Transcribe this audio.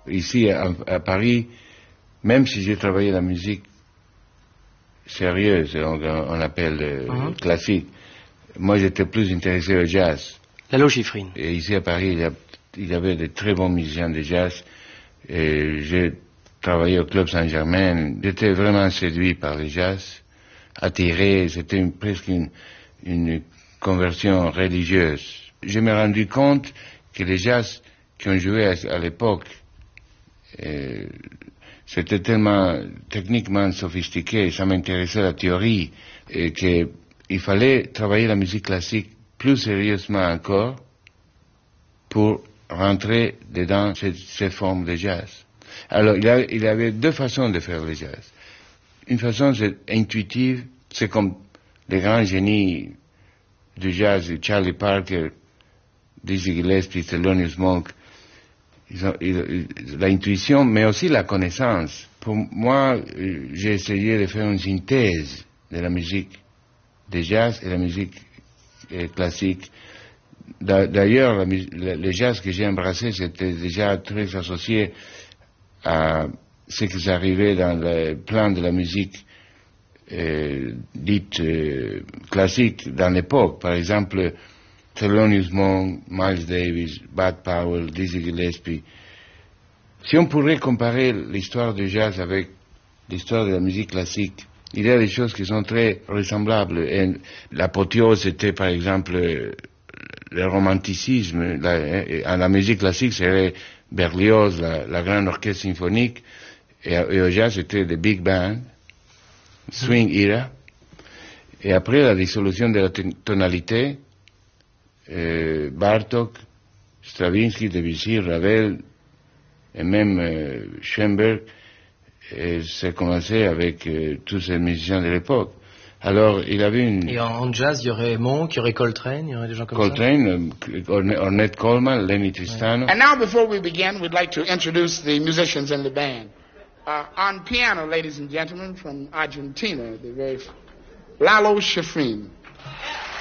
Ici, à Paris, même si j'ai travaillé la musique sérieuse, on appelle classique, moi j'étais plus intéressé au jazz. Lalo Schifrin. Et ici à Paris, il y avait de très bons musiciens de jazz. Et j'ai travaillé au Club Saint-Germain. J'étais vraiment séduit par le jazz, attiré. C'était presque une conversion religieuse. Je me suis rendu compte que les jazz qui ont joué à l'époque, c'était tellement techniquement sophistiqué, ça m'intéressait la théorie, et qu'il fallait travailler la musique classique plus sérieusement encore pour rentrer dedans ces formes de jazz. Alors, il y avait deux façons de faire le jazz. Une façon, c'est intuitive, c'est comme les grands génies du jazz, Charlie Parker, Dizzy Gillespie, Thelonious Monk. L'intuition, mais aussi la connaissance. Pour moi, j'ai essayé de faire une synthèse de la musique de jazz et la musique classique. D'ailleurs, le jazz que j'ai embrassé, c'était déjà très associé à ce qui arrivait dans le plan de la musique dite classique dans l'époque. Par exemple, Thelonious Monk, Miles Davis, Bud Powell, Dizzy Gillespie. Si on pourrait comparer l'histoire du jazz avec l'histoire de la musique classique, il y a des choses qui sont très ressemblables. Et l'apothéose était, par exemple, le romanticisme. La musique classique serait Berlioz, la grande orchestre symphonique, et au jazz c'était le big band, swing era. Et après la dissolution de la tonalité, Bartók, Stravinsky, Debussy, Ravel et même Schoenberg, c'est commencé avec tous ces musiciens de l'époque. Alors, il avait une... Et en jazz, il y aurait Monk, il y aurait Coltrane, il y aurait des gens comme Coltrane, Ornette Coleman, Lenny Tristano. And now, before we begin, we'd like to introduce the musicians in the band. On piano, ladies and gentlemen, from Argentina, the very Lalo Schifrin.